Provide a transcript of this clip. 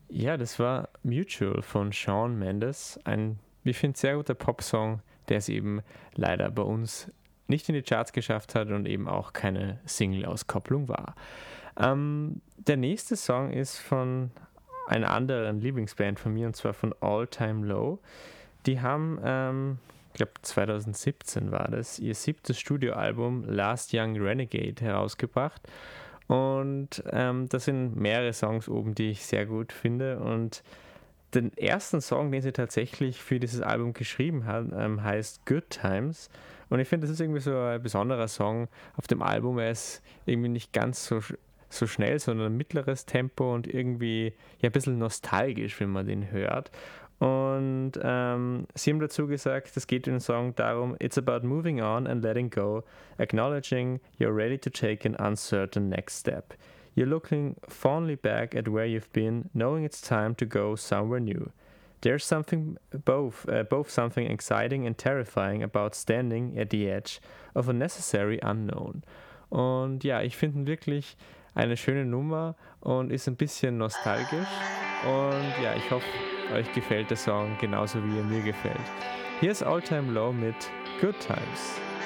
Ja, das war Mutual von Shawn Mendes. Ein, wie ich finde, sehr guter Popsong, der es eben leider bei uns nicht in die Charts geschafft hat und eben auch keine Single-Auskopplung war. Der nächste Song ist von einer anderen Lieblingsband von mir, und zwar von All Time Low. Die haben, ich glaube 2017 war das, ihr 7. Studioalbum Last Young Renegade herausgebracht. Und da sind mehrere Songs oben, die ich sehr gut finde. Und den ersten Song, den sie tatsächlich für dieses Album geschrieben haben, heißt Good Times. Und ich finde, das ist irgendwie so ein besonderer Song auf dem Album. Er ist irgendwie nicht ganz so schnell, sondern ein mittleres Tempo und irgendwie ja ein bisschen nostalgisch, wenn man den hört. Und sie haben dazu gesagt, es geht in dem Song darum, it's about moving on and letting go, acknowledging you're ready to take an uncertain next step. You're looking fondly back at where you've been, knowing it's time to go somewhere new. There's something both something exciting and terrifying about standing at the edge of a necessary unknown. Und ja, ich finde ihn wirklich eine schöne Nummer und ist ein bisschen nostalgisch. Und ja, ich hoffe, euch gefällt der Song genauso wie er mir gefällt. Hier ist All Time Low mit Good Times.